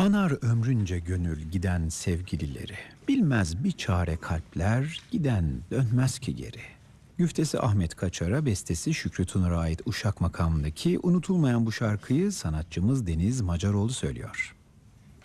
Anar ömrünce gönül giden sevgilileri, bilmez bir çare kalpler, giden dönmez ki geri. Güftesi Ahmet Kaçar'a, bestesi Şükrü Tunur'a ait Uşak makamındaki unutulmayan bu şarkıyı sanatçımız Deniz Macaroğlu söylüyor.